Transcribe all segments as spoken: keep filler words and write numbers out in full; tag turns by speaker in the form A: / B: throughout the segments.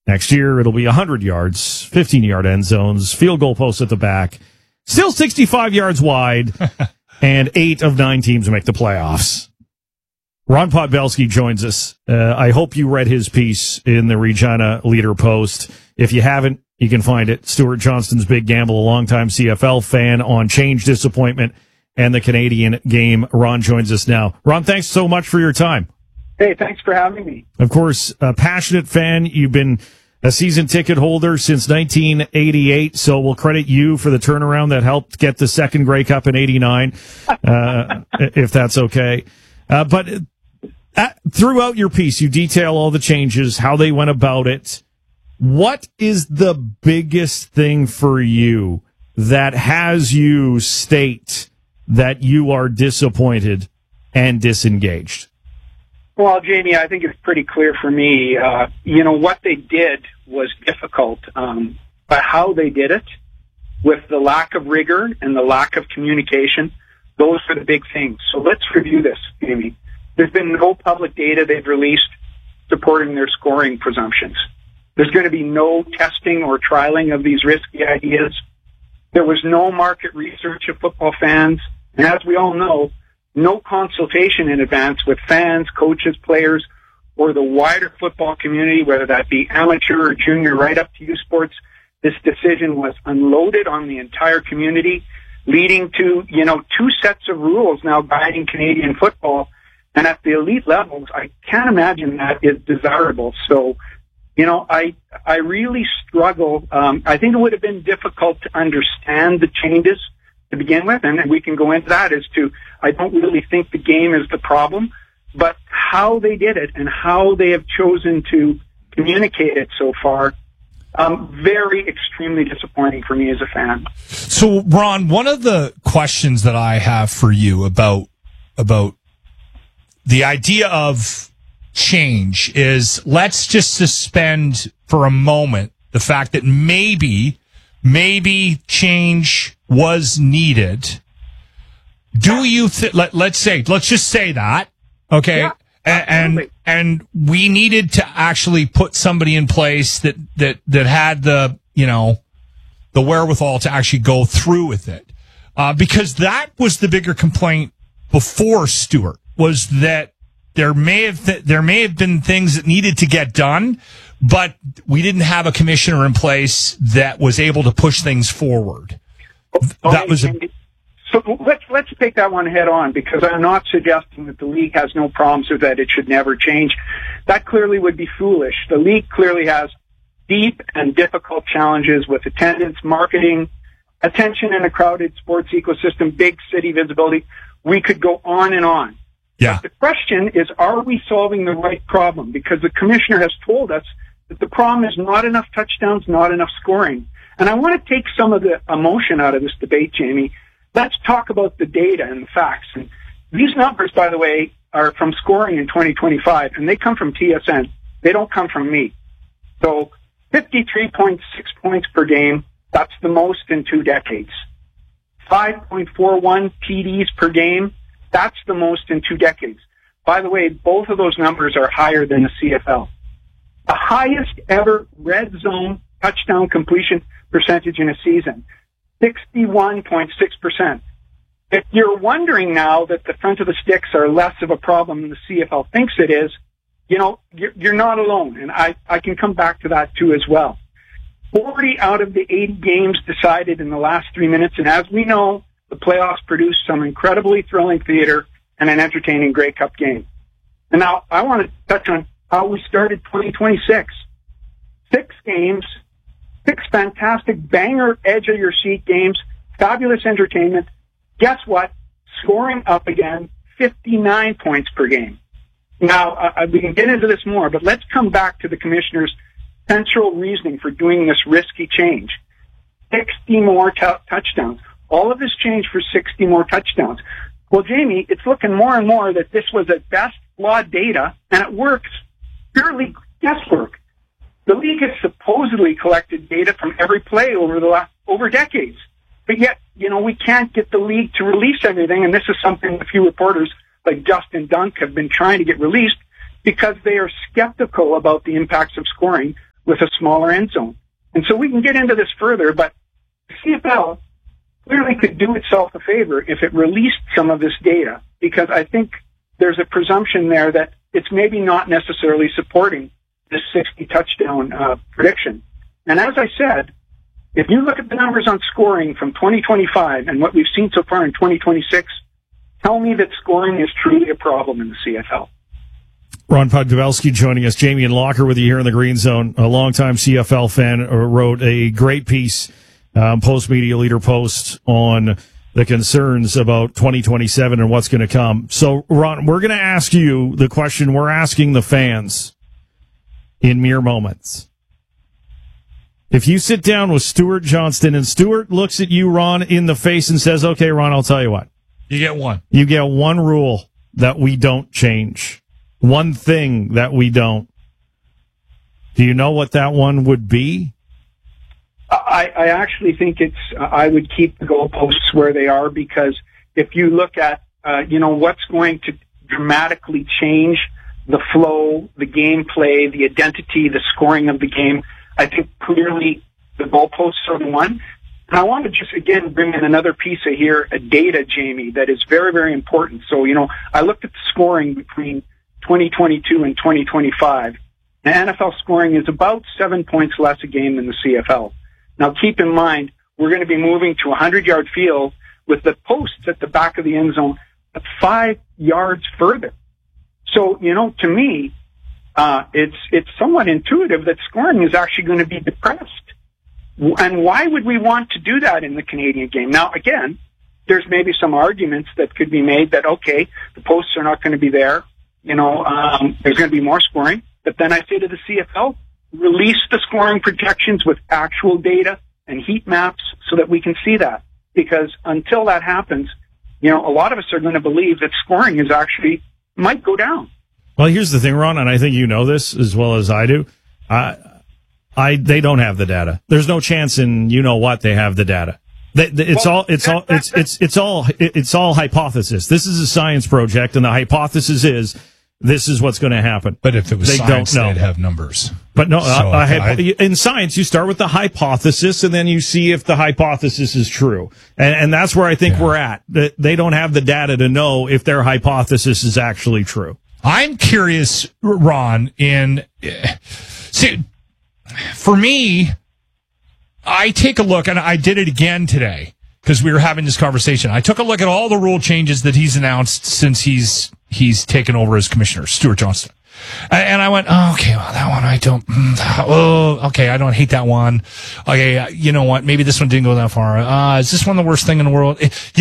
A: Next year, it'll be one hundred yards, fifteen-yard end zones, field goal posts at the back, still sixty-five yards wide, and eight of nine teams make the playoffs. Ron Podbelski joins us. Uh, I hope you read his piece in the Regina Leader-Post. If you haven't, you can find it. Stuart Johnston's Big Gamble, a longtime C F L fan, on change, disappointment, and the Canadian game. Ron joins us now. Ron, thanks so much for your time.
B: Hey, thanks for having me.
A: Of course, a passionate fan. You've been a season ticket holder since nineteen eighty-eight, so we'll credit you for the turnaround that helped get the second Grey Cup in eighty-nine, uh, if that's okay. Uh, but at, throughout your piece, you detail all the changes, how they went about it. What is the biggest thing for you that has you state that you are disappointed and disengaged?
B: Well, Jamie, I think it's pretty clear for me. Uh, you know, what they did was difficult, um, but how they did it, with the lack of rigor and the lack of communication, those are the big things. So let's review this, Jamie. There's been no public data they've released supporting their scoring presumptions. There's going to be no testing or trialing of these risky ideas. There was no market research of football fans. And as we all know, no consultation in advance with fans, coaches, players, or the wider football community, whether that be amateur or junior, right up to U Sports. This decision was unloaded on the entire community, leading to, you know, two sets of rules now guiding Canadian football. And at the elite levels, I can't imagine that is desirable. So, you know, I I really struggle. Um, I think it would have been difficult to understand the changes to begin with, and we can go into that as to, I don't really think the game is the problem, but how they did it and how they have chosen to communicate it so far, um, very extremely disappointing for me as a fan.
C: So, Ron, one of the questions that I have for you about about the idea of change is, let's just suspend for a moment the fact that maybe, maybe change was needed. Do you th- let, let's say, let's just say that, okay?
B: Yeah,
C: and, and we needed to actually put somebody in place that, that, that had the, you know, the wherewithal to actually go through with it. Uh, because that was the bigger complaint before Stuart, was that there may have, th- there may have been things that needed to get done, but we didn't have a commissioner in place that was able to push things forward. That was a,
B: so let's let's take that one head on, because I'm not suggesting that the league has no problems or that it should never change. That clearly would be foolish. The league clearly has deep and difficult challenges with attendance, marketing, attention in a crowded sports ecosystem, big city visibility. We could go on and on.
C: Yeah.
B: But the question is, are we solving the right problem? Because the commissioner has told us that the problem is not enough touchdowns, not enough scoring. And I want to take some of the emotion out of this debate, Jamie. Let's talk about the data and the facts. And these numbers, by the way, are from scoring in twenty twenty-five, and they come from T S N. They don't come from me. So fifty-three point six points per game, that's the most in two decades. five point four one T Ds per game, that's the most in two decades. By the way, both of those numbers are higher than the C F L. The highest ever red zone touchdown completion percentage in a season, sixty-one point six percent. If you're wondering now that the front of the sticks are less of a problem than the C F L thinks it is, you know, you're, you're not alone. And I, I can come back to that too as well. forty out of the eighty games decided in the last three minutes. And as we know, the playoffs produced some incredibly thrilling theater and an entertaining Grey Cup game. And now I want to touch on how we started twenty twenty-six. Six games, six fantastic banger edge-of-your-seat games, fabulous entertainment. Guess what? Scoring up again, fifty-nine points per game. Now, uh, we can get into this more, but let's come back to the commissioner's central reasoning for doing this risky change. sixty more t- touchdowns. All of this change for sixty more touchdowns. Well, Jamie, it's looking more and more that this was at best flawed data, and it works purely guesswork. The league has supposedly collected data from every play over the last, over decades. But yet, you know, we can't get the league to release everything, and this is something a few reporters like Justin Dunk have been trying to get released because they are skeptical about the impacts of scoring with a smaller end zone. And so we can get into this further, but the C F L clearly could do itself a favor if it released some of this data, because I think there's a presumption there that it's maybe not necessarily supporting this sixty touchdown uh, prediction. And as I said, if you look at the numbers on scoring from twenty twenty-five and what we've seen so far in twenty twenty-six, tell me that scoring is truly a problem in the C F L.
A: Ron Podgowski joining us. Jamie and Locker with you here in the Green Zone. A longtime C F L fan, wrote a great piece, um, Post Media Leader Post, on the concerns about twenty twenty-seven and what's going to come. So, Ron, we're going to ask you the question we're asking the fans in mere moments. If you sit down with Stuart Johnston and Stuart looks at you, Ron, in the face and says, okay, Ron, I'll tell you what.
C: You get one.
A: You get one rule that we don't change. One thing that we don't. Do you know what that one would be?
B: I, I actually think it's, uh, I would keep the goalposts where they are, because if you look at, uh, you know, what's going to dramatically change the flow, the gameplay, the identity, the scoring of the game, I think clearly the goalposts are the one. And I want to just, again, bring in another piece of here, a data, Jamie, that is very, very important. So, you know, I looked at the scoring between twenty twenty-two and twenty twenty-five. The N F L scoring is about seven points less a game than the C F L. Now, keep in mind, we're going to be moving to a hundred-yard field with the posts at the back of the end zone at five yards further. So, you know, to me, uh, it's it's somewhat intuitive that scoring is actually going to be depressed. And why would we want to do that in the Canadian game? Now, again, there's maybe some arguments that could be made that, okay, the posts are not going to be there. You know, um, there's going to be more scoring. But then I say to the C F L, release the scoring projections with actual data and heat maps so that we can see that. Because until that happens, you know, a lot of us are going to believe that scoring is actually might go down.
A: Well, here's the thing, Ron, and I think you know this as well as I do. I, I, they don't have the data. There's no chance in you know what they have the data. They, they, it's well, all, it's that, all, that, it's it's it's all, it's all hypothesis. This is a science project, and the hypothesis is this is what's going to happen.
C: But if it was
A: they
C: science,
A: don't know.
C: They'd have numbers.
A: But no,
C: so
A: I, I,
C: I,
A: in science, you start with the hypothesis, and then you see if the hypothesis is true. And, and that's where I think yeah. we're at. They don't have the data to know if their hypothesis is actually true.
C: I'm curious, Ron, in, see, for me, I take a look, and I did it again today, because we were having this conversation. I took a look at all the rule changes that he's announced since he's he's taken over as commissioner, Stuart Johnston. And I went, oh, okay, well, that one I don't, oh, okay, I don't hate that one. Okay, you know what, maybe this one didn't go that far. Uh, is this one the worst thing in the world?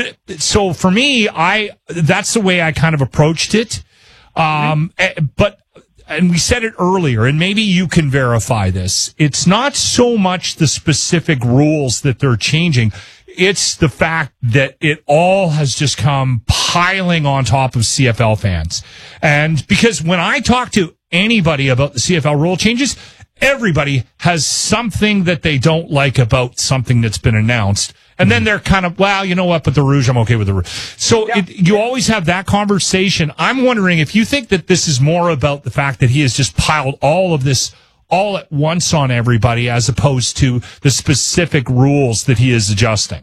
C: So for me, I, that's the way I kind of approached it. Um, but, and we said it earlier, and maybe you can verify this. It's not so much the specific rules that they're changing. It's the fact that it all has just come piling on top of C F L fans. And because when I talk to anybody about the C F L rule changes, everybody has something that they don't like about something that's been announced. And then they're kind of, well, you know what, but the Rouge, I'm okay with the Rouge. So yeah. it, you always have that conversation. I'm wondering if you think that this is more about the fact that he has just piled all of this all at once on everybody as opposed to the specific rules that he is adjusting.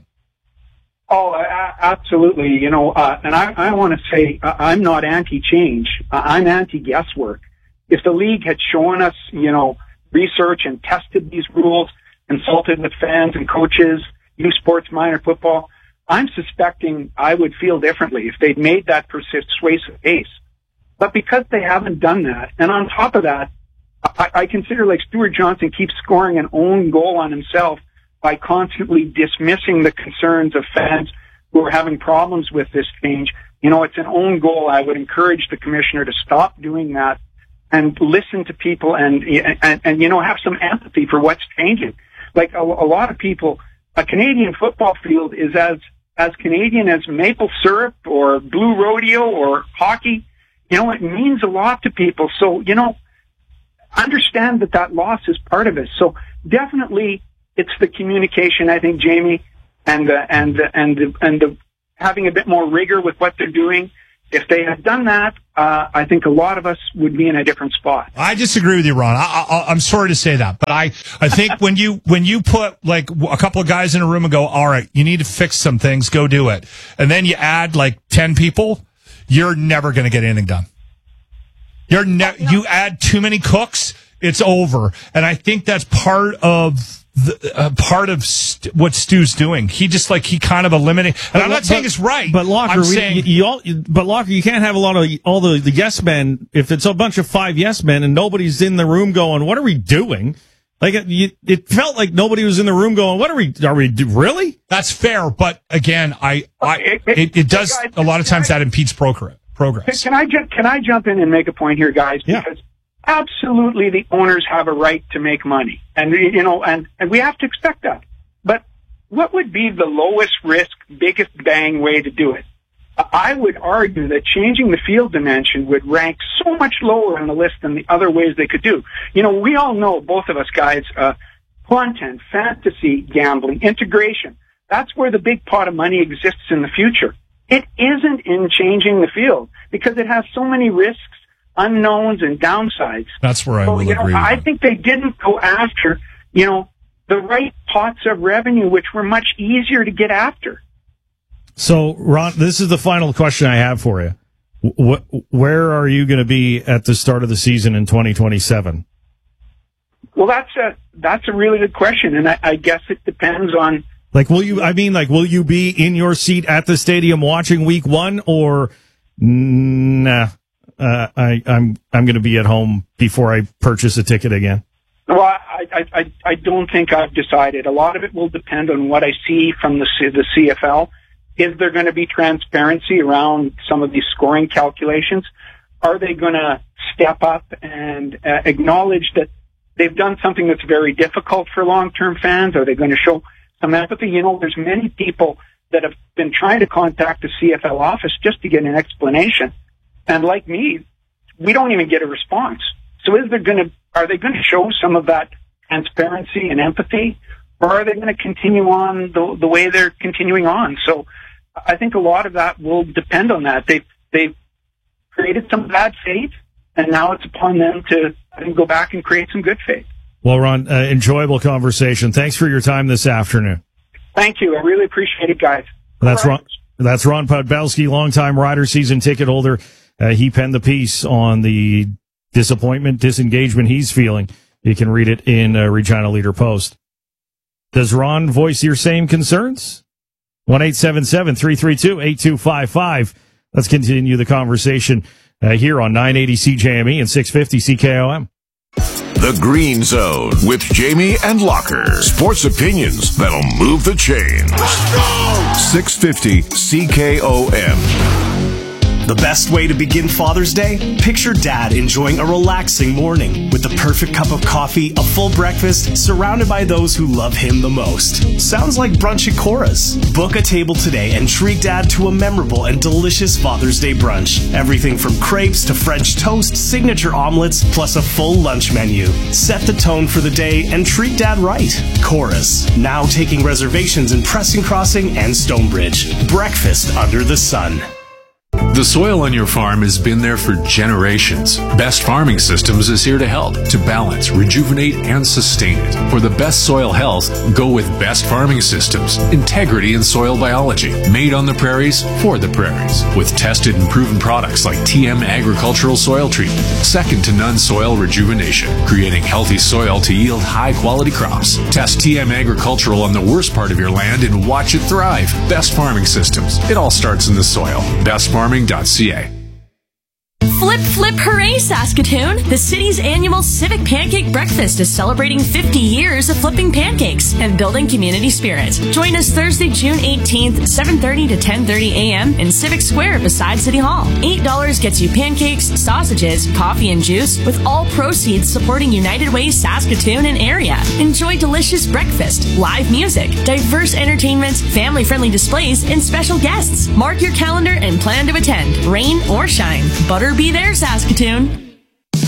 B: Oh, absolutely. You know, uh, and I, I want to say uh, I'm not anti-change. Uh, I'm anti-guesswork. If the league had shown us, you know, research and tested these rules, consulted with fans and coaches, youth sports, minor football, I'm suspecting I would feel differently if they'd made that persuasive case. But because they haven't done that, and on top of that, I, I consider like Stuart Johnston keeps scoring an own goal on himself by constantly dismissing the concerns of fans who are having problems with this change. You know, it's an own goal. I would encourage the commissioner to stop doing that and listen to people and, and, and you know, have some empathy for what's changing. Like a, a lot of people, a Canadian football field is as, as Canadian as maple syrup or blue rodeo or hockey. You know, it means a lot to people. So, you know, understand that that loss is part of it. So definitely, it's the communication, I think, Jamie, and the, and the, and the, and the having a bit more rigor with what they're doing. If they had done that, uh, I think a lot of us would be in a different spot.
C: I disagree with you, Ron. I, I, I'm sorry to say that, but I, I think when you when you put like a couple of guys in a room and go, all right, you need to fix some things, go do it, and then you add like ten people, you're never going to get anything done. You're ne- you add too many cooks, it's over, and I think that's part of. The, uh, part of st- what Stu's doing, he just like he kind of eliminated. And
A: but,
C: I'm not
A: but,
C: saying it's right,
A: but Locker,
C: I'm
A: we,
C: saying,
A: you, you all, but Locker, you can't have a lot of all the, the yes men if it's a bunch of five yes men and nobody's in the room going, "What are we doing?" Like it, you, it felt like nobody was in the room going, "What are we? Are we really?" That's fair, but again, I, I
B: it,
C: it, it does
B: guys,
C: a lot of times that impedes progress. Progress.
B: Can I ju- can I jump in and make a point here, guys?
A: Yeah.
B: Because absolutely, the owners have a right to make money, and you know, and, and we have to expect that. But what would be the lowest risk, biggest bang way to do it? I would argue that changing the field dimension would rank so much lower on the list than the other ways they could do. You know, we all know, both of us guys, uh, content, fantasy gambling, integration. That's where the big pot of money exists in the future. It isn't in changing the field because it has so many risks, unknowns, and downsides.
C: That's where I
B: so,
C: will
B: you know,
C: agree with
B: I
C: you.
B: think they didn't go after, you know, the right pots of revenue, which were much easier to get after.
A: So, Ron, this is the final question I have for you. Wh- where are you going to be at the start of the season in twenty twenty-seven?
B: Well, that's a that's a really good question, and I, I guess it depends on.
A: Like, will you? I mean, like, will you be in your seat at the stadium watching Week One, or nah? Uh, I, I'm I'm going to be at home before I purchase a ticket again.
B: Well, I, I I I don't think I've decided. A lot of it will depend on what I see from the C, the C F L. Is there going to be transparency around some of these scoring calculations? Are they going to step up and uh, acknowledge that they've done something that's very difficult for long-term fans? Are they going to show some empathy? You know, there's many people that have been trying to contact the C F L office just to get an explanation. And like me, we don't even get a response. So is there going to, are they going to show some of that transparency and empathy, or are they going to continue on the, the way they're continuing on? So I think a lot of that will depend on that. They've, they've created some bad faith, and now it's upon them to, I think, go back and create some good faith.
A: Well, Ron, uh, enjoyable conversation. Thanks for your time this afternoon.
B: Thank you. I really appreciate it, guys.
A: That's
B: All right.
A: Ron. That's Ron Podbelski, longtime Rider season ticket holder. Uh, he penned the piece on the disappointment, disengagement he's feeling. You can read it in uh, Regina Leader Post. Does Ron voice your same concerns? one eight seven seven, three three two, eight two five five. Let's continue the conversation uh, here on nine eighty C J M E and six fifty C K O M.
D: The Green Zone with Jamie and Locker. Sports opinions that'll move the chains. Let's go! six fifty C K O M.
E: The best way to begin Father's Day? Picture Dad enjoying a relaxing morning with the perfect cup of coffee, a full breakfast, surrounded by those who love him the most. Sounds like brunch at Cora's. Book a table today and treat Dad to a memorable and delicious Father's Day brunch. Everything from crepes to French toast, signature omelets, plus a full lunch menu. Set the tone for the day and treat Dad right. Cora's, now taking reservations in Pressing Crossing and Stonebridge. Breakfast under the sun.
F: The soil on your farm has been there for generations. Best Farming Systems is here to help, to balance, rejuvenate, and sustain it. For the best soil health, go with Best Farming Systems. Integrity in soil biology. Made on the prairies, for the prairies. With tested and proven products like T M Agricultural Soil Treatment. Second to none soil rejuvenation. Creating healthy soil to yield high-quality crops. Test T M Agricultural on the worst part of your land and watch it thrive. Best Farming Systems. It all starts in the soil. Best Farming dot C A.
G: Flip, flip, hooray, Saskatoon! The city's annual Civic Pancake Breakfast is celebrating fifty years of flipping pancakes and building community spirit. Join us Thursday, June eighteenth, seven thirty to ten thirty a.m. in Civic Square beside City Hall. eight dollars gets you pancakes, sausages, coffee, and juice, with all proceeds supporting United Way Saskatoon and area. Enjoy delicious breakfast, live music, diverse entertainment, family-friendly displays, and special guests. Mark your calendar and plan to attend, rain or shine. Butter be there, Saskatoon.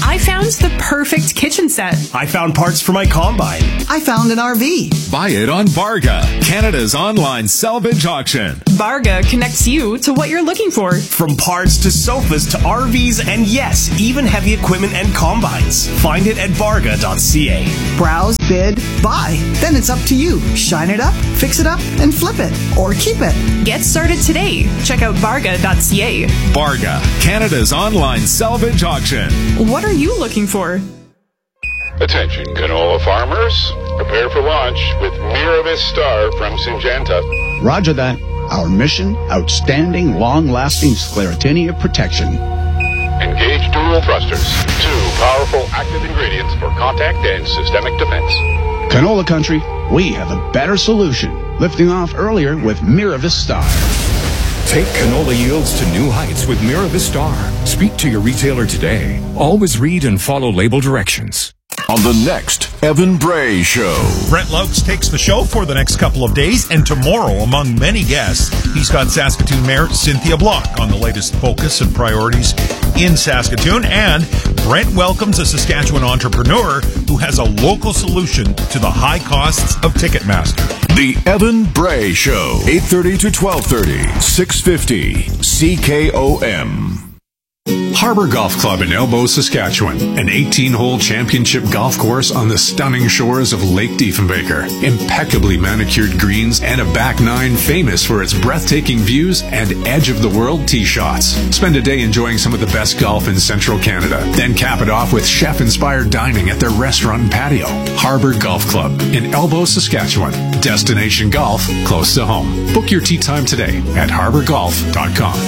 H: I found the perfect kitchen set.
E: I found parts for my combine.
I: I found an R V.
J: Buy it on Barga, Canada's online salvage auction.
H: Barga connects you to what you're looking for.
E: From parts to sofas to R Vs and yes, even heavy equipment and combines. Find it at barga dot c a.
I: Browse, bid, buy. Then it's up to you. Shine it up, fix it up, and flip it. Or keep it.
H: Get started today. Check out barga dot c a.
J: Barga, Canada's online salvage auction.
H: What are you looking for?
K: Attention canola farmers, prepare for launch with Miravis Star from Syngenta.
L: Roger that. Our mission, outstanding, long-lasting sclerotinia protection.
K: Engage dual thrusters, two powerful active ingredients for contact and systemic defense.
L: Canola country, we have a better solution. Lifting off earlier with Miravis Star.
M: Take canola yields to new heights with Miravis Star. Speak to your retailer today. Always read and follow label directions.
D: On the next Evan Bray Show.
N: Brent Laux takes the show for the next couple of days, and tomorrow, among many guests, he's got Saskatoon Mayor Cynthia Block on the latest focus and priorities in Saskatoon. And Brent welcomes a Saskatchewan entrepreneur who has a local solution to the high costs of Ticketmaster.
D: The Evan Bray Show, eight thirty to twelve thirty, six fifty C K O M.
F: Harbor Golf Club in Elbow, Saskatchewan, an eighteen-hole championship golf course on the stunning shores of Lake Diefenbaker. Impeccably manicured greens and a back nine famous for its breathtaking views and edge-of-the-world tee shots. Spend a day enjoying some of the best golf in central Canada. Then cap it off with chef-inspired dining at their restaurant and patio. Harbor Golf Club in Elbow, Saskatchewan. Destination golf close to home. Book your tee time today at harbor golf dot com.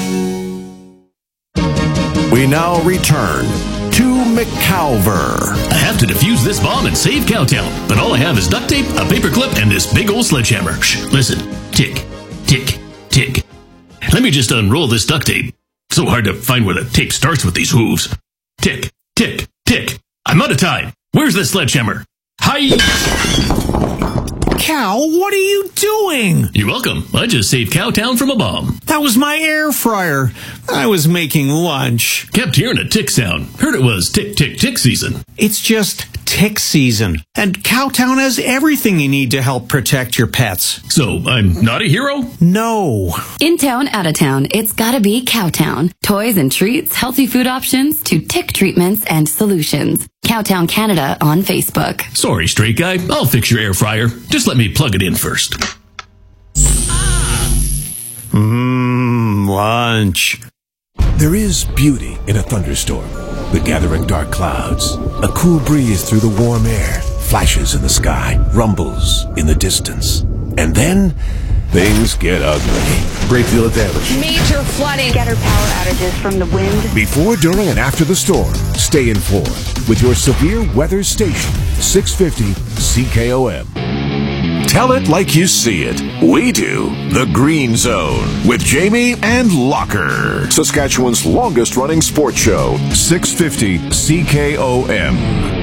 D: We now return to McCalver.
O: I have to defuse this bomb and save Cowtown, but all I have is duct tape, a paper clip, and this big old sledgehammer. Shh, listen. Tick, tick, tick. Let me just unroll this duct tape. So hard to find where the tape starts with these hooves. Tick, tick, tick. I'm out of time. Where's the sledgehammer? Hi!
P: Cal, what are you doing?
O: You're welcome. I just saved Cowtown from a bomb.
P: That was my air fryer. I was making lunch.
O: Kept hearing a tick sound. Heard it was tick, tick, tick season.
P: It's just tick season. And Cowtown has everything you need to help protect your pets.
O: So I'm not a hero?
P: No.
Q: In town, out of town, it's gotta be Cowtown. Toys and treats, healthy food options, to tick treatments and solutions. Cowtown Canada on Facebook.
O: Sorry, straight guy. I'll fix your air fryer. Just let me plug it in first.
P: Mmm, lunch.
R: There is beauty in a thunderstorm. The gathering dark clouds, a cool breeze through the warm air, flashes in the sky, rumbles in the distance. And then things get ugly. Great deal of damage.
S: Major flooding. Getter power outages from the wind.
R: Before, during, and after the storm, stay informed with your severe weather station, six fifty C K O M.
D: Tell it like you see it. We do. The Green Zone with Jamie and Locker. Saskatchewan's longest running sports show, six fifty C K O M.